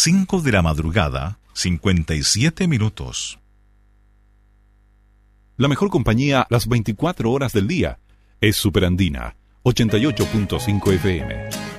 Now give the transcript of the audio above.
5 de la madrugada, 57 minutos. La mejor compañía las 24 horas del día es Superandina, 88.5 FM.